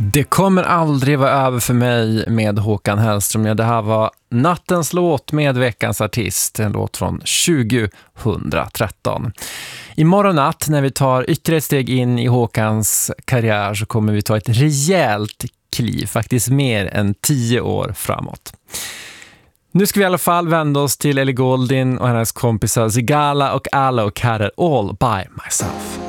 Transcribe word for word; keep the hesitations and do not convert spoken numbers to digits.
Det kommer aldrig vara över för mig med Håkan Hellström. Ja, det här var nattens låt med veckans artist. En låt från tjugohundratretton. Imorgon natt när vi tar ytterligare ett steg in i Håkans karriär så kommer vi ta ett rejält kliv. Faktiskt mer än tio år framåt. Nu ska vi i alla fall vända oss till Ellie Goulding och hennes kompisar Zigala och Alok här är All By Myself.